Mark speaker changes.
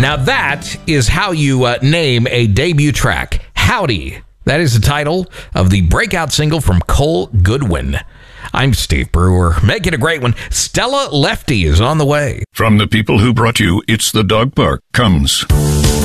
Speaker 1: Now that is how you name a debut track. Howdy. That is the title of the breakout single from Cole Goodwin. I'm Steve Brewer. Make it a great one. Stella Lefty is on the way.
Speaker 2: From the people who brought you It's the Dog Park comes